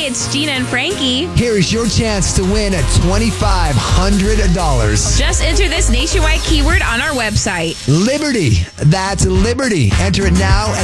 it's Gina and Frankie. Here is your chance to win at $2,500. Just enter this nationwide keyword on our website. Liberty. That's Liberty. Enter it now at